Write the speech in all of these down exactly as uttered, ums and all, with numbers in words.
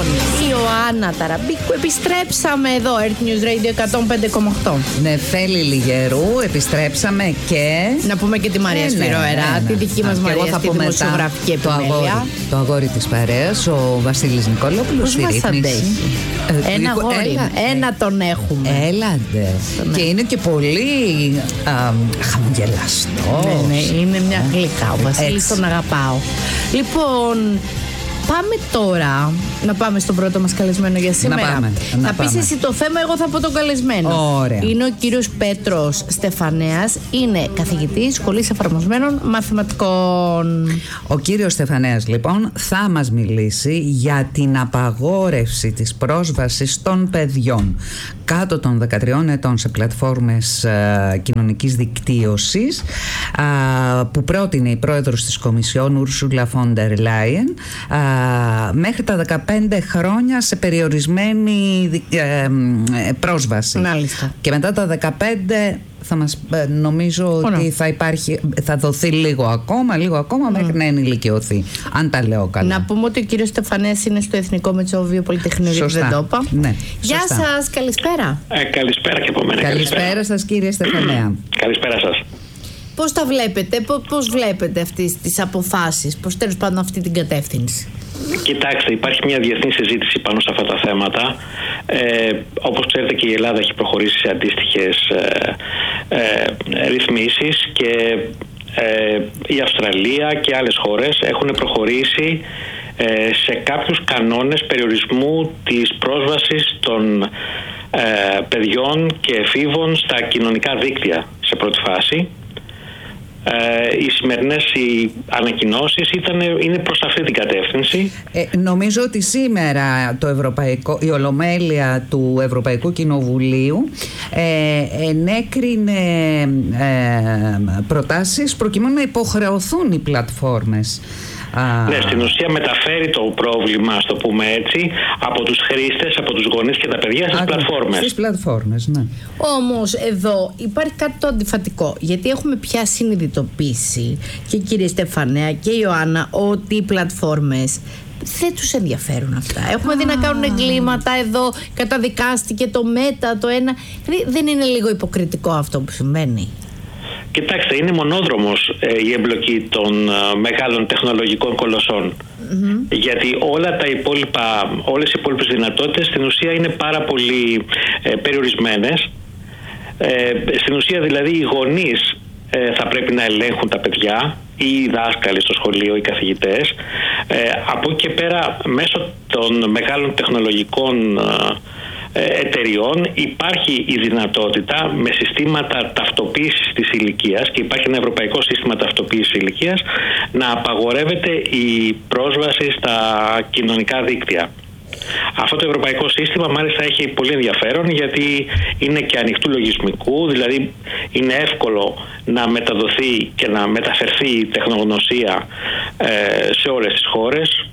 Λοιπόν, η Ιωάννα Ταραμπίκου, επιστρέψαμε εδώ, Earth News Radio εκατόν πέντε κόμμα οκτώ. Νεφέλη Λιγερού, επιστρέψαμε και... Να πούμε και τη Μαρία Σπυροερά, τη δική μας Μαρία, τη δημοσιογραφική επιμέλεια. Το αγόρι της παρέας, ο Βασίλης Νικολόπουλος, στη ρύθμιση. Πώς μας αντέχει. Ένα αγόρι, ένα τον έχουμε. Έλατε. Και είναι και πολύ χαμογελαστός. Ναι, ναι, είναι μια γλυκά. Ο Βασίλης τον αγαπάω. Λοιπόν, πάμε τώρα να πάμε στον πρώτο μας καλεσμένο για σήμερα. Να πάμε, να θα πεις εσύ το θέμα, εγώ θα πω τον καλεσμένο. Ωραία. Είναι ο κύριος Πέτρος Στεφανέας, είναι καθηγητής Σχολής Εφαρμοσμένων Μαθηματικών. Ο κύριος Στεφανέας λοιπόν θα μας μιλήσει για την απαγόρευση της πρόσβασης των παιδιών κάτω των δεκατριών ετών σε πλατφόρμες α, κοινωνικής δικτύωσης α, που πρότεινε η πρόεδρος της Κομισιόν Ursula von der Leyen μέχρι τα δεκαπέντε χρόνια σε περιορισμένη ε, ε, πρόσβαση. Μάλιστα. Και μετά τα δεκαπέντε θα μας, νομίζω Ωνα. ότι θα υπάρχει, θα δοθεί λίγο ακόμα, λίγο ακόμα mm. μέχρι να ενηλικιωθεί, αν τα λέω καλά. Να πούμε ότι ο κύριος Στεφανέας είναι στο Εθνικό Μετσόβιο Πολυτεχνείο, γιατί δεν το είπα. Ναι, γεια σας, καλησπέρα. Ε, καλησπέρα και από μένα. Καλησπέρα, καλησπέρα σας κύριε Στεφανέα. Καλησπέρα σας. Πώς τα βλέπετε, πώς βλέπετε αυτές τις αποφάσεις, πώς τέλος πάντων αυτή την κατεύθυνση? Κοιτάξτε, υπάρχει μια διεθνή συζήτηση πάνω σε αυτά τα θέματα. Ε, όπως ξέρετε και η Ελλάδα έχει προχωρήσει σε αντίστοιχες ε, ε, ρυθμίσεις και ε, η Αυστραλία και άλλες χώρες έχουν προχωρήσει ε, σε κάποιους κανόνες περιορισμού της πρόσβασης των ε, παιδιών και εφήβων στα κοινωνικά δίκτυα σε πρώτη φάση. Ε, οι σημερινές οι ανακοινώσεις ήταν, είναι προς αυτή την κατεύθυνση. Ε, νομίζω ότι σήμερα το Ευρωπαϊκό, η Ολομέλεια του Ευρωπαϊκού Κοινοβουλίου ε, ενέκρινε ε, προτάσεις προκειμένου να υποχρεωθούν οι πλατφόρμες. Ναι, στην ουσία μεταφέρει το πρόβλημα, ας το πούμε έτσι, από τους χρήστες, από τους γονείς και τα παιδιά στις πλατφόρμες. Στις πλατφόρμες, ναι. Όμως εδώ υπάρχει κάτι το αντιφατικό, γιατί έχουμε πια συνειδητοποιήσει και η κυρία Στεφανέα και η Ιωάννα ότι οι πλατφόρμες δεν τους ενδιαφέρουν αυτά. Έχουμε δει να κάνουν εγκλήματα εδώ, καταδικάστηκε το Μέτα, το ένα. Δεν είναι λίγο υποκριτικό αυτό που συμβαίνει? Κοιτάξτε, είναι μονόδρομος ε, η εμπλοκή των ε, μεγάλων τεχνολογικών κολοσσών. Mm-hmm. Γιατί όλα τα υπόλοιπα, όλες οι υπόλοιπες δυνατότητες στην ουσία είναι πάρα πολύ ε, περιορισμένες. Ε, στην ουσία δηλαδή οι γονείς ε, θα πρέπει να ελέγχουν τα παιδιά, ή οι δάσκαλοι στο σχολείο, οι καθηγητές. Ε, από εκεί και πέρα, μέσω των μεγάλων τεχνολογικών ε, εταιριών υπάρχει η δυνατότητα με συστήματα ταυτοποίησης της ηλικίας, και υπάρχει ένα ευρωπαϊκό σύστημα ταυτοποίησης ηλικίας, να απαγορεύεται η πρόσβαση στα κοινωνικά δίκτυα. Αυτό το ευρωπαϊκό σύστημα μάλιστα έχει πολύ ενδιαφέρον, γιατί είναι και ανοιχτού λογισμικού, δηλαδή είναι εύκολο να μεταδοθεί και να μεταφερθεί η τεχνογνωσία ε, σε όλες τις χώρες.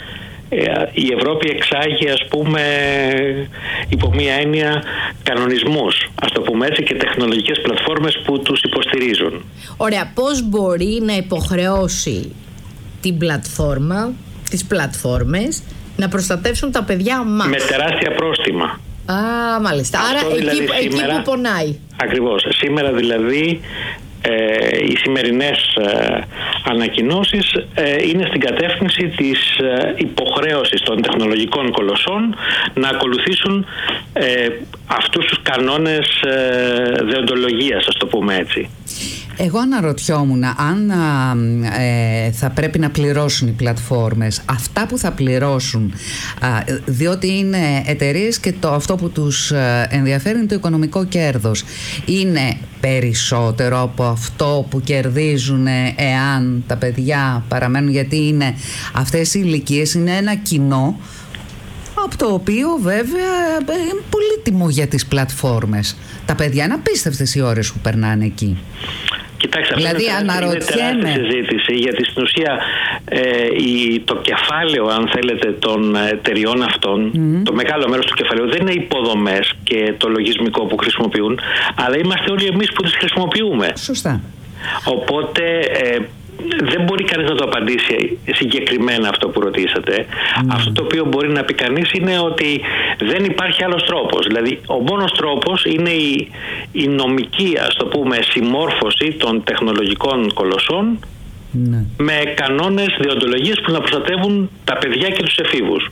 Η Ευρώπη εξάγει, ας πούμε, υπό μία έννοια κανονισμούς, ας το πούμε έτσι, και τεχνολογικές πλατφόρμες που τους υποστηρίζουν. Ωραία, πώς μπορεί να υποχρεώσει την πλατφόρμα, τις πλατφόρμες, να προστατεύσουν τα παιδιά μας? Με τεράστια πρόστιμα. Α, μάλιστα. Αυτό άρα δηλαδή εκεί, σήμερα, εκεί που πονάει. Ακριβώς. Σήμερα δηλαδή Ε, οι σημερινές ε, ανακοινώσεις ε, είναι στην κατεύθυνση της ε, υποχρέωσης των τεχνολογικών κολοσσών να ακολουθήσουν ε, αυτούς τους κανόνες ε, δεοντολογίας, ας το πούμε έτσι. Εγώ αναρωτιόμουν αν ε, θα πρέπει να πληρώσουν οι πλατφόρμες αυτά που θα πληρώσουν, α, διότι είναι εταιρείες και το, αυτό που τους ενδιαφέρει είναι το οικονομικό κέρδος. Είναι περισσότερο από αυτό που κερδίζουν εάν τα παιδιά παραμένουν, γιατί είναι αυτές οι ηλικίες, είναι ένα κοινό από το οποίο βέβαια είναι πολύτιμο για τις πλατφόρμες. Τα παιδιά είναι απίστευτες οι ώρες που περνάνε εκεί. Κοιτάξτε, δηλαδή, είναι, είναι τεράστια συζήτηση, γιατί στην ουσία ε, η, το κεφάλαιο, αν θέλετε, των εταιριών αυτών, mm-hmm. το μεγάλο μέρος του κεφαλαίου δεν είναι υποδομές και το λογισμικό που χρησιμοποιούν, αλλά είμαστε όλοι εμείς που τις χρησιμοποιούμε. Σωστά. Οπότε ε, δεν μπορεί κανείς να το απαντήσει συγκεκριμένα αυτό που ρωτήσατε. Mm. Αυτό το οποίο μπορεί να πει κανείς είναι ότι δεν υπάρχει άλλος τρόπος. Δηλαδή ο μόνος τρόπος είναι η, η νομική, ας το πούμε, συμμόρφωση των τεχνολογικών κολοσσών mm. με κανόνες δεοντολογίας που να προστατεύουν τα παιδιά και τους εφήβους.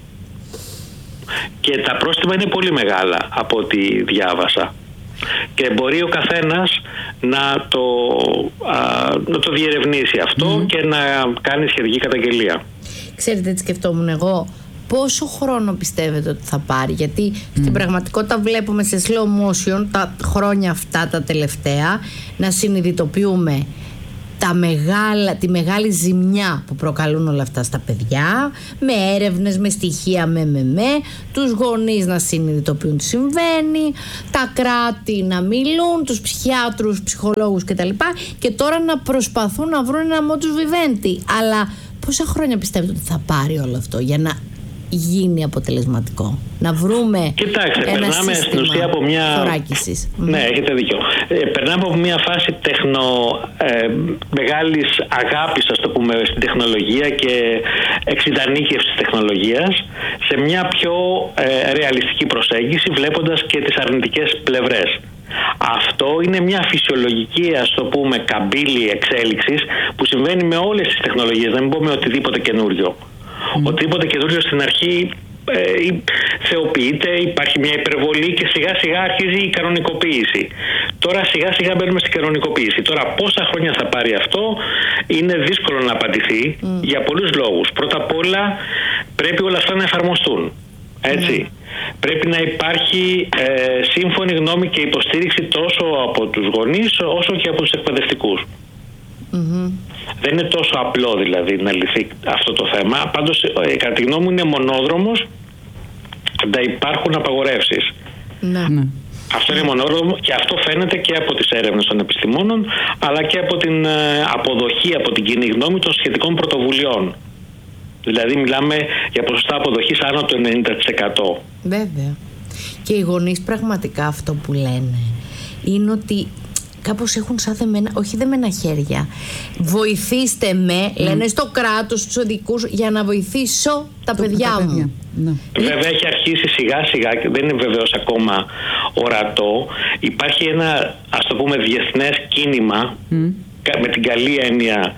Και τα πρόστιμα είναι πολύ μεγάλα από ό,τι διάβασα. Και μπορεί ο καθένας να το, α, να το διερευνήσει αυτό mm. και να κάνει σχετική καταγγελία. Ξέρετε τι σκεφτόμουν εγώ? Πόσο χρόνο πιστεύετε ότι θα πάρει? Γιατί mm. στην πραγματικότητα βλέπουμε σε slow motion τα χρόνια αυτά τα τελευταία να συνειδητοποιούμε τα μεγάλα, τη μεγάλη ζημιά που προκαλούν όλα αυτά στα παιδιά, με έρευνες, με στοιχεία, με με με, τους γονείς να συνειδητοποιούν τι συμβαίνει, τα κράτη να μιλούν, τους ψυχιάτρους, ψυχολόγους κτλ. Και τώρα να προσπαθούν να βρουν ένα modus vivendi. Αλλά πόσα χρόνια πιστεύετε ότι θα πάρει όλο αυτό για να γίνει αποτελεσματικό? Να βρούμε Κοιτάξτε, ένα περνάμε στην ουσία από μια... θωράκισης. Ναι, έχετε δίκιο. Ε, περνάμε από μια φάση τεχνο... ε, μεγάλης αγάπης, ας το πούμε, στην τεχνολογία και εξειδανίκευσης της τεχνολογίας σε μια πιο ε, ρεαλιστική προσέγγιση, βλέποντας και τις αρνητικές πλευρές. Αυτό είναι μια φυσιολογική, ας το πούμε, καμπύλη εξέλιξης που συμβαίνει με όλες τις τεχνολογίες, να μην πούμε οτιδήποτε καινούριο. Mm. Οτιδήποτε καινούριο στην αρχή ε, θεοποιείται, υπάρχει μια υπερβολή και σιγά σιγά αρχίζει η κανονικοποίηση. Τώρα σιγά σιγά μπαίνουμε στην κανονικοποίηση. Τώρα πόσα χρόνια θα πάρει αυτό είναι δύσκολο να απαντηθεί mm. για πολλούς λόγους. Πρώτα απ' όλα πρέπει όλα αυτά να εφαρμοστούν. Έτσι. Mm. Πρέπει να υπάρχει ε, σύμφωνη γνώμη και υποστήριξη τόσο από τους γονείς όσο και από τους εκπαιδευτικούς. Mm-hmm. Δεν είναι τόσο απλό δηλαδή να λυθεί αυτό το θέμα. Πάντως ε, κατά τη γνώμη μου είναι μονόδρομος να υπάρχουν απαγορεύσεις. Mm-hmm. Αυτό είναι μονόδρομο και αυτό φαίνεται και από τις έρευνες των επιστημόνων αλλά και από την ε, αποδοχή από την κοινή γνώμη των σχετικών πρωτοβουλειών. Δηλαδή μιλάμε για ποσοστά αποδοχής άνω του ενενήντα τοις εκατό. Βέβαια. Και οι γονείς πραγματικά αυτό που λένε είναι ότι κάπως έχουν σαν δεμένα, όχι δεμένα χέρια. Βοηθήστε με, mm. λένε στο κράτος, στους οδικούς, για να βοηθήσω τα το παιδιά μου. Παιδιά. Ναι. Βέβαια έχει αρχίσει σιγά σιγά, δεν είναι βεβαίως ακόμα ορατό. Υπάρχει ένα, ας το πούμε, διεθνές κίνημα, mm. με την καλή έννοια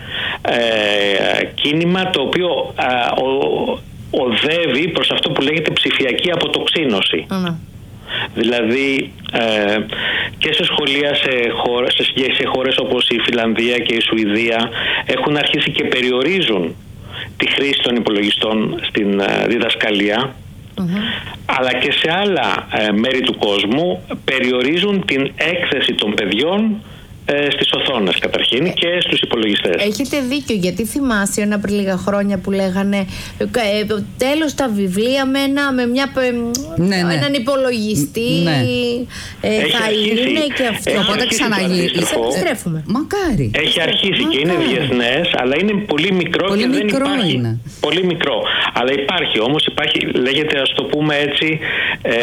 ε, κίνημα, το οποίο ε, ο, οδεύει προς αυτό που λέγεται ψηφιακή αποτοξίνωση. Mm. Δηλαδή ε, και σε σχολεία σε χώρες, σε, σε χώρες όπως η Φινλανδία και η Σουηδία έχουν αρχίσει και περιορίζουν τη χρήση των υπολογιστών στην ε, διδασκαλία. Mm-hmm. Αλλά και σε άλλα ε, μέρη του κόσμου περιορίζουν την έκθεση των παιδιών ε, στις οθόνες καταρχήν και στους υπολογιστές. Έχετε δίκιο, γιατί θυμάσαι ένα πριν λίγα χρόνια που λέγανε ε, τέλος τα βιβλία με, ένα, με μια, ναι, ναι. έναν υπολογιστή ναι. ε, θα αρχίσει, είναι και αυτό. Οπότε ξαναγεί. Επιστρέφουμε. Μακάρι. Έχει αρχίσει Μακάρι. Και είναι διεθνές, αλλά είναι πολύ μικρό πολύ και μικρό δεν υπάρχει. Είναι. Πολύ μικρό. Αλλά υπάρχει όμως, υπάρχει, λέγεται, ας το πούμε έτσι, ε,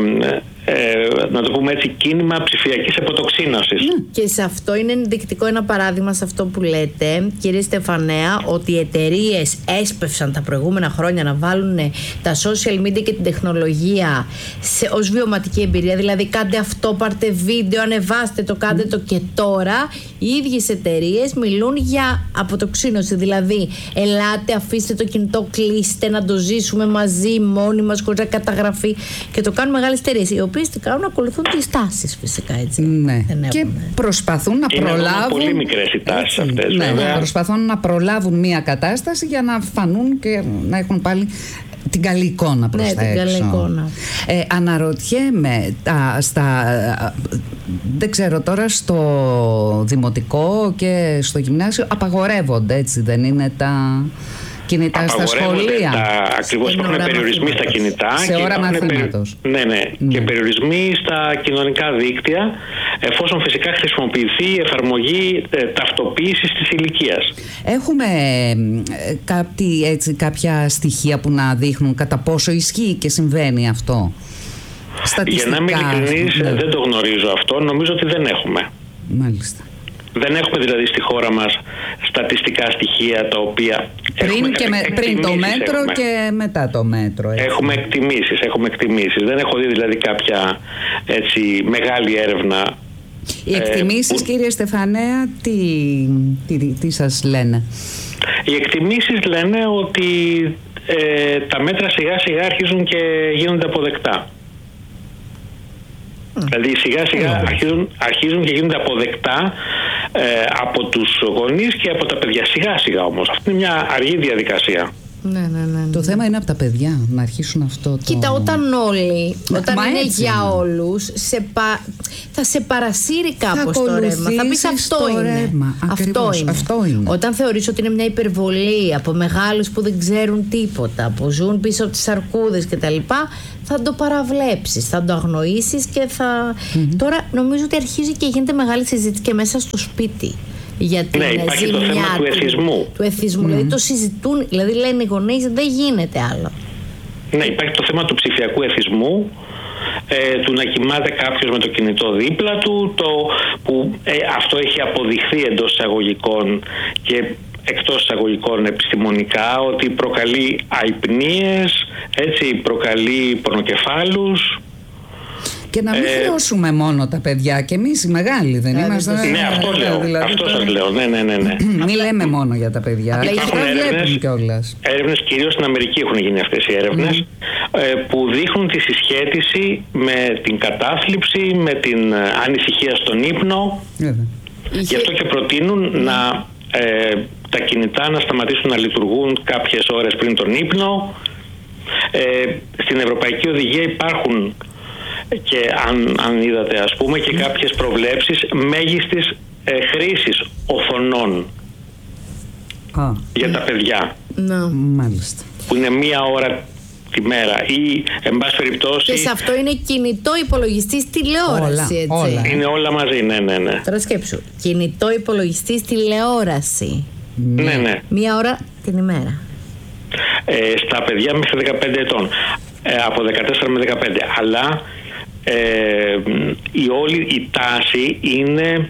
ε, να το πούμε έτσι, κίνημα ψηφιακής αποτοξίνωσης. Ναι. Και σε αυτό είναι ενδεικτικό ένα παράδειγμα σε αυτό που λέτε, κύριε Στεφανέα, ότι οι εταιρείες έσπευσαν τα προηγούμενα χρόνια να βάλουν τα social media και την τεχνολογία σε, ως βιωματική εμπειρία. Δηλαδή κάντε αυτό, πάρτε βίντεο, ανεβάστε το, κάντε το. Και τώρα οι ίδιες εταιρείες μιλούν για αποτοξίνωση. Δηλαδή ελάτε, αφήστε το κινητό, κλείστε, να το ζήσουμε μαζί μόνοι μας χωρίς καταγραφή. Και το κάνουν μεγάλες εταιρείες, οι οποίες τι κάνουν, ακολουθούν τις τάσεις φυσικά, έτσι. Ναι. Και προσπαθούν να είναι προλάβουν. Πολύ μικρές οι τάσεις αυτές. Ναι, ναι, προσπαθούν να προλάβουν μια κατάσταση για να φανούν και να έχουν πάλι την καλή εικόνα προς ναι, τα την έξω. Καλή εικόνα. Ε, αναρωτιέμαι τα, στα, δεν ξέρω τώρα, στο δημοτικό και στο γυμνάσιο απαγορεύονται, έτσι δεν είναι τα κινητά στα σχολεία? Τα, ακριβώς υπάρχουν περιορισμοί στα κινητά σε και ώρα μαθήματος. Ναι, ναι, ναι. Και περιορισμοί στα κοινωνικά δίκτυα, εφόσον φυσικά χρησιμοποιηθεί η εφαρμογή ε, ταυτοποίησης της ηλικίας. Έχουμε ε, κάτι, έτσι, κάποια στοιχεία που να δείχνουν κατά πόσο ισχύει και συμβαίνει αυτό? Για να είμαι ειλικρινής, ναι. δεν το γνωρίζω αυτό. Νομίζω ότι δεν έχουμε. Μάλιστα. Δεν έχουμε δηλαδή στη χώρα μας στατιστικά στοιχεία τα οποία... Πριν, και με, πριν το μέτρο έχουμε. Και μετά το μέτρο. Έτσι. Έχουμε εκτιμήσεις, έχουμε εκτιμήσεις. Δεν έχω δει δηλαδή κάποια έτσι, μεγάλη έρευνα. Οι εκτιμήσεις, ε, που... κύριε Στεφανέα, τι, τι, τι σας λένε? Οι εκτιμήσεις λένε ότι ε, τα μέτρα σιγά σιγά αρχίζουν και γίνονται αποδεκτά. Mm. Δηλαδή σιγά σιγά mm. αρχίζουν, αρχίζουν και γίνονται αποδεκτά ε, από τους γονείς και από τα παιδιά. Σιγά σιγά όμως. Αυτή είναι μια αργή διαδικασία. Ναι, ναι, ναι, ναι. Το θέμα είναι από τα παιδιά να αρχίσουν αυτό το... Κοίτα, όταν όλοι, ναι, όταν είναι έτσι, για ναι. όλους, σε πα... θα σε παρασύρει κάπως το ρεύμα. Θα πεις αυτό είναι. Αυτό είναι. αυτό είναι. Όταν θεωρείς ότι είναι μια υπερβολή από μεγάλους που δεν ξέρουν τίποτα, που ζουν πίσω από τις αρκούδες κτλ., θα το παραβλέψεις, θα το αγνοήσεις και θα... Mm-hmm. Τώρα νομίζω ότι αρχίζει και γίνεται μεγάλη συζήτηση και μέσα στο σπίτι. Για την ναι, υπάρχει το θέμα του εθισμού. Του εθισμού. Mm. Δηλαδή το συζητούν, δηλαδή λένε οι γονείς δεν γίνεται άλλο. Ναι, υπάρχει το θέμα του ψηφιακού εθισμού, ε, του να κοιμάται κάποιος με το κινητό δίπλα του, το, που ε, αυτό έχει αποδειχθεί εντός εισαγωγικών και εκτός εισαγωγικών επιστημονικά ότι προκαλεί αϊπνίες, έτσι, προκαλεί πονοκεφάλους. Και να μην ε, χρεώσουμε μόνο τα παιδιά, και εμείς οι μεγάλοι δεν ε, είμαστε. Ναι, ε, αυτό λέω. Δηλαδή, αυτό σας λέω. Ναι, ναι, ναι, ναι. Μην λέμε μόνο για τα παιδιά. Υπάρχουν έρευνες, έρευνες, κυρίως στην Αμερική έχουν γίνει αυτές οι έρευνες, mm. ε, που δείχνουν τη συσχέτιση με την κατάθλιψη, με την ανησυχία στον ύπνο. Mm. Γι' αυτό και προτείνουν mm. να, ε, τα κινητά να σταματήσουν να λειτουργούν κάποιες ώρες πριν τον ύπνο. Ε, στην Ευρωπαϊκή Οδηγία υπάρχουν και αν, αν είδατε ας πούμε και κάποιες προβλέψεις μέγιστης ε, χρήσης οθονών ah. για τα παιδιά. No. Μάλιστα. Που είναι μία ώρα τη μέρα ή εν πάση περιπτώσει... Και σε αυτό είναι κινητό, υπολογιστής, τηλεόραση, έτσι. Όλα. Είναι όλα μαζί, ναι, ναι, ναι. Τώρα σκέψου, κινητό, υπολογιστής, τηλεόραση. Ναι, ναι. Μία ώρα την ημέρα. Ε, στα παιδιά μέχρι δεκαπέντε ετών. Ε, από δεκατέσσερα με δεκαπέντε. Αλλά... Ε, η όλη η τάση είναι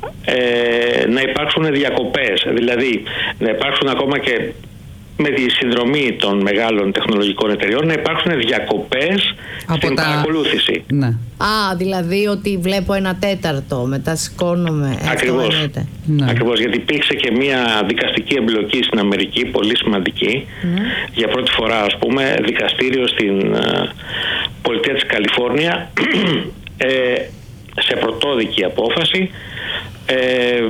ε, να υπάρξουν διακοπές, δηλαδή να υπάρξουν ακόμα και με τη συνδρομή των μεγάλων τεχνολογικών εταιριών να υπάρξουν διακοπές από στην τα... παρακολούθηση. Ναι. Α, δηλαδή ότι βλέπω ένα τέταρτο, μετά σηκώνομαι. Ακριβώς. Ναι. Ακριβώς, γιατί υπήρξε και μια δικαστική εμπλοκή στην Αμερική, πολύ σημαντική. Ναι. Για πρώτη φορά, ας πούμε, δικαστήριο στην uh, πολιτεία της Καλιφόρνια ε, σε πρωτόδικη απόφαση ε,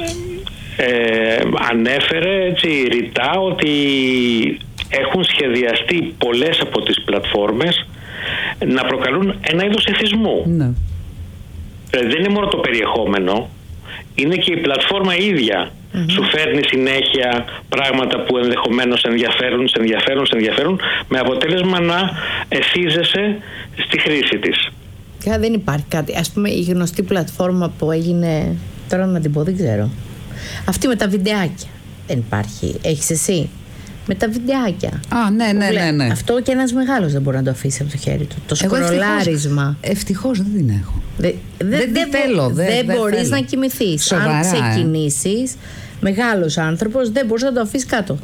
Ε, ανέφερε έτσι ρητά ότι έχουν σχεδιαστεί πολλές από τις πλατφόρμες να προκαλούν ένα είδος εθισμού. Ναι. Ε, δεν είναι μόνο το περιεχόμενο, είναι και η πλατφόρμα ίδια. Mm-hmm. Σου φέρνει συνέχεια πράγματα που ενδεχομένως ενδιαφέρουν, σε ενδιαφέρουν, σε ενδιαφέρουν, με αποτέλεσμα να εθίζεσαι στη χρήση της. Και δεν υπάρχει κάτι. Ας πούμε η γνωστή πλατφόρμα που έγινε, τώρα να την πω δεν ξέρω, αυτή με τα βιντεάκια. Δεν υπάρχει. Έχεις εσύ? Με τα βιντεάκια. Α, ναι, ναι, ναι, ναι. Αυτό και ένας μεγάλος δεν μπορεί να το αφήσει από το χέρι του. Το σκρολάρισμα. Ευτυχώς δεν την έχω. Δε, δε, δεν δε, θέλω. Δεν δε, δε μπορείς θέλω. να κοιμηθείς. Σοβαρά, αν ξεκινήσεις, ε. μεγάλος άνθρωπος, δεν μπορείς να το αφήσεις κάτω.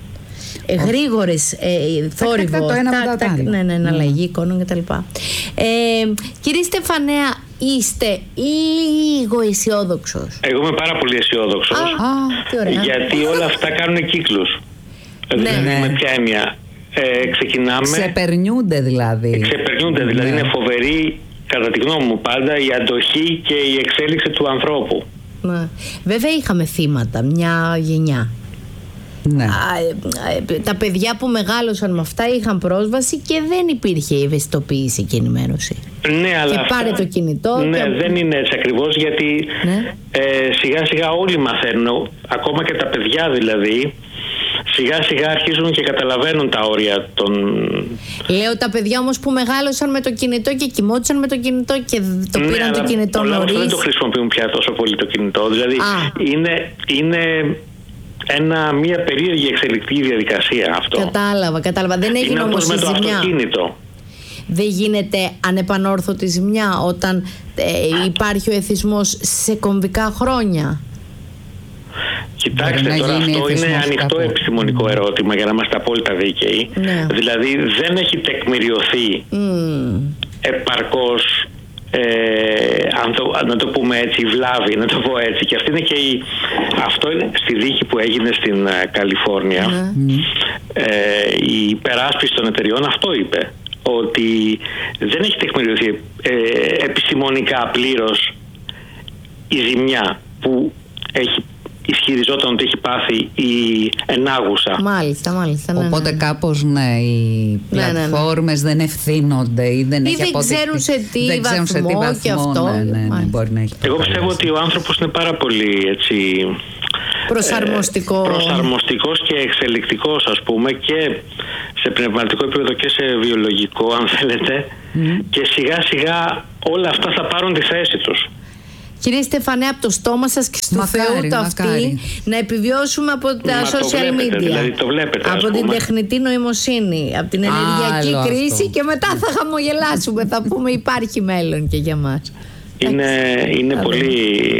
Ε, γρήγορες, ε, θόρυβο, το ένα μετά το άλλο. Ναι, ναι, αλλαγή εικόνων κτλ. Ε, κύριε Στεφανέα, είστε λίγο αισιόδοξος? Εγώ είμαι πάρα πολύ αισιόδοξος. Α, τι ωραία. Γιατί όλα αυτά κάνουν κύκλους. Ναι, δηλαδή ναι. με ποια έννοια? Ε, ξεκινάμε. Ξεπερνιούνται δηλαδή. Ξεπερνιούνται, δηλαδή ναι. Είναι φοβερή, κατά τη γνώμη μου πάντα, η αντοχή και η εξέλιξη του ανθρώπου. Ναι. Βέβαια είχαμε θύματα, μια γενιά. Ναι. Α, τα παιδιά που μεγάλωσαν με αυτά είχαν πρόσβαση και δεν υπήρχε η ευαισθητοποίηση και ενημέρωση. Ναι, αλλά και αυτά, πάρε το κινητό. Ναι, και... δεν είναι έτσι ακριβώς, γιατί ναι. ε, σιγά σιγά όλοι μαθαίνουν, ακόμα και τα παιδιά δηλαδή, σιγά σιγά αρχίζουν και καταλαβαίνουν τα όρια των... Λέω τα παιδιά όμως που μεγάλωσαν με το κινητό και κοιμόντουσαν με το κινητό και το ναι, πήραν το κινητό νωρίς. Δεν το χρησιμοποιούν πια τόσο πολύ το κινητό. Δηλαδή είναι, είναι ένα, μια περίεργη εξελικτική διαδικασία αυτό. Κατάλαβα, κατάλαβα. Δεν έγινε είναι όμως η με το ζημιά. Αυτοκίνητο. Δεν γίνεται ανεπανόρθωτη ζημιά όταν ε, υπάρχει ο εθισμός σε κομβικά χρόνια. Κοιτάξτε, τώρα αυτό είναι ανοιχτό κάπου. επιστημονικό ερώτημα, για να είμαστε απόλυτα δίκαιοι. Ναι. Δηλαδή δεν έχει τεκμηριωθεί mm. επαρκώς, ε, αν το, να το πούμε έτσι, βλάβη, να το πω έτσι. Και αυτή είναι και η, αυτό είναι στη δίκη που έγινε στην uh, Καλιφόρνια. Mm. Ε, η υπεράσπιση των εταιριών αυτό είπε, ότι δεν έχει τεκμηριωθεί ε, επιστημονικά πλήρως η ζημιά που έχει ισχυριζόταν ότι έχει πάθει η ενάγουσα. Μάλιστα, μάλιστα. Ναι, Οπότε ναι. κάπως ναι, οι πλατφόρμες ναι, ναι, ναι. δεν ευθύνονται ή δεν, ή έχει δεν ξέρουν σε τι δεν βαθμό, σε τι βαθμό και αυτό. Ναι, ναι, ναι, μπορεί να έχει. Εγώ πιστεύω ότι ο άνθρωπος είναι πάρα πολύ έτσι, προσαρμοστικό. ε, προσαρμοστικός και εξελικτικός, ας πούμε, και σε πνευματικό επίπεδο και σε βιολογικό, αν θέλετε, mm. και σιγά σιγά όλα αυτά θα πάρουν τη θέση τους. Κύριε Στεφανέ, από το στόμα σας και στο μακάρι, Θεού το αυτή, να επιβιώσουμε από τα Μα social το βλέπετε, media. Δηλαδή το βλέπετε, από την πούμε. τεχνητή νοημοσύνη, από την ενεργειακή Άλλο κρίση αυτό. Και μετά θα χαμογελάσουμε, θα πούμε υπάρχει μέλλον και για μας. Είναι, είναι πολύ,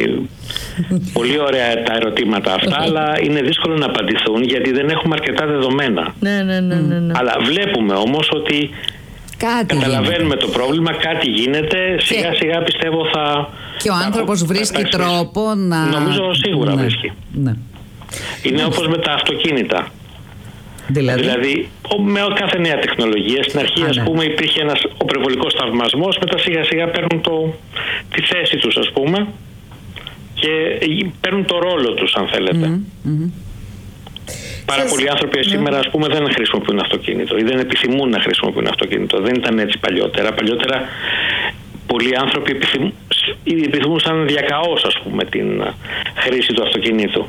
πολύ ωραία τα ερωτήματα αυτά, αλλά είναι δύσκολο να απαντηθούν γιατί δεν έχουμε αρκετά δεδομένα. Ναι, ναι, ναι, ναι, ναι. Αλλά βλέπουμε όμως ότι κάτι καταλαβαίνουμε γίνεται. Το πρόβλημα, κάτι γίνεται, σιγά και... σιγά πιστεύω θα... Και ο άνθρωπος βρίσκει θα τρόπο να... Νομίζω σίγουρα ναι. βρίσκει. Ναι. Είναι ναι. όπως με τα αυτοκίνητα. Δηλαδή, δηλαδή με κάθε νέα τεχνολογία, στην αρχή Α, ας πούμε ναι. υπήρχε ένας οπρεβολικός θαυμασμός, μετά σιγά σιγά παίρνουν το, τη θέση τους, ας πούμε, και παίρνουν το ρόλο τους, αν θέλετε. Mm-hmm. Mm-hmm. Πάρα πολλοί άνθρωποι ναι. σήμερα, ας πούμε, δεν χρησιμοποιούν αυτοκίνητο ή δεν επιθυμούν να χρησιμοποιούν αυτοκίνητο. Δεν ήταν έτσι παλιότερα. Παλιότερα πολλοί άνθρωποι επιθυμούν, επιθυμούν σαν διακαώς, ας πούμε, την χρήση του αυτοκινήτου.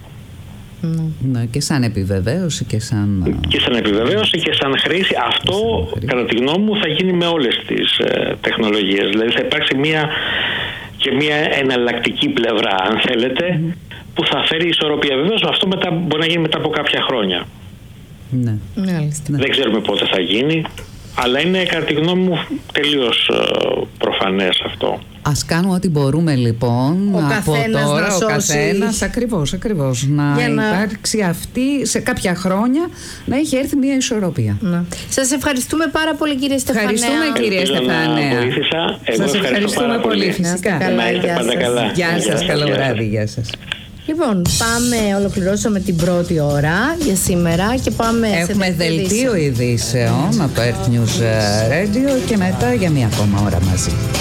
Ναι, και σαν επιβεβαίωση και σαν... Και σαν επιβεβαίωση και σαν χρήση. Αυτό, χρήση. κατά τη γνώμη μου, θα γίνει με όλες τις ε, τεχνολογίες. Δηλαδή θα υπάρξει μια, και μια εναλλακτική πλευρά, αν θέλετε, mm. που θα φέρει ισορροπία. Βεβαίως αυτό μετά, μπορεί να γίνει μετά από κάποια χρόνια. Ναι. Δεν ξέρουμε πότε θα γίνει, αλλά είναι κατά τη γνώμη μου τελείως ε, προφανές αυτό. Ας κάνουμε ό,τι μπορούμε λοιπόν ο από τώρα, να ο καθένας, ακριβώς, ακριβώς, να, να υπάρξει αυτή σε κάποια χρόνια να έχει έρθει μια ισορροπία. Να. Σας ευχαριστούμε πάρα πολύ, κύριε Στεφανέα. Ευχαριστούμε, κύριε Στεφανέα. Σας ευχαριστούμε πολύ, πολύ φυσικά. Να είστε πάντα καλά. Γεια σας, καλό βράδυ, γεια σας. Λοιπόν, πάμε, ολοκληρώσαμε την πρώτη ώρα για σήμερα και πάμε Έχουμε σε δελτίο ειδήσεων από το Earth News Radio και μετά για μία ακόμα ώρα μαζί.